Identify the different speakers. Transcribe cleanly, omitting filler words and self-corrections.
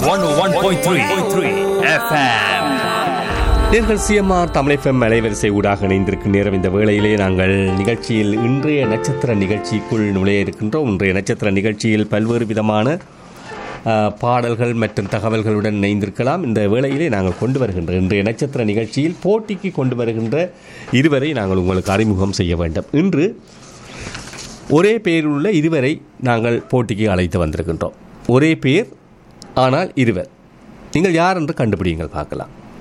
Speaker 1: 101.3 FM.
Speaker 2: நேர்கள் CMR Tamil FM அலைவரிசை ஊடாக இணைந்திருக்கும் நேரம். இந்த வேளையிலே நாங்கள் நிகழ்ச்சியில் இன்றைய நட்சத்திர நிகழ்ச்சிக்குள் நுழைய இருக்கின்றோம். இன்றைய நட்சத்திர நிகழ்ச்சியில் பல்வேறு விதமான பாடல்கள் மற்றும் தகவல்களுடன் இணைந்திருக்கலாம். இந்த வேளையிலே நாங்கள் கொண்டு வருகின்ற இன்றைய நட்சத்திர நிகழ்ச்சியில் போட்டிக்கு கொண்டு வருகின்ற இருவரை நாங்கள் உங்களுக்கு அறிமுகம் செய்ய வேண்டும். இன்று ஒரே பெயருள்ள இருவரை நாங்கள் போட்டிக்கு அழைத்து வந்திருக்கின்றோம். ஒரே பெயர் ஆனால் இருவர். நீங்கள் யார் என்று கண்டுபிடிங்கள் பார்க்கலாம்.